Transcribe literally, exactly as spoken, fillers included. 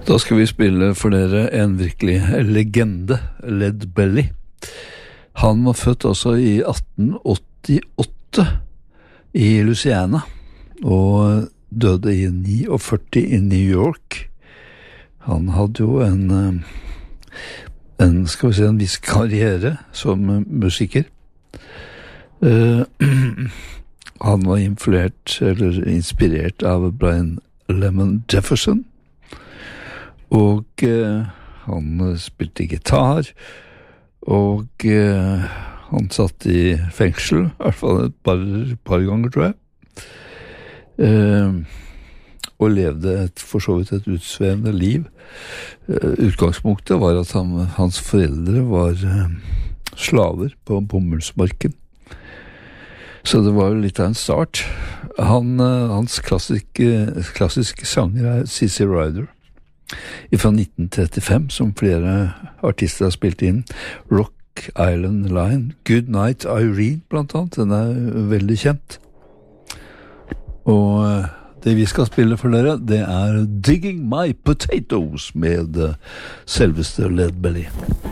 Da skal vi spille for dere en virkelig legende, Led Belly. Han var født altså i atten åttiåtte i Louisiana, og døde i førtini i New York. Han hadde jo en, en, skal vi si, en viss karriere som musiker. Uh, han var influert, eller inspirert av Brian Lemon Jefferson, og uh, han spilte gitar, og uh, han satt i fengsel, i hvert fall et par, par ganger, tror jeg. Uh, og levde et, for så vidt et utsvevende liv. Uh, utgangspunktet var at han, hans foreldre var uh, slaver på bomullsmarken. Så det var jo litt av en start. Han, uh, hans klassiske, klassiske sanger er Sissy Rider fra nitten trettifem, som flere artister har spilt inn. Rock Island Line, Good Night Irene blant annet, den er veldig kjent. Og det vi skal spille for dere, det er Digging My Potatoes med selveste Led Belly.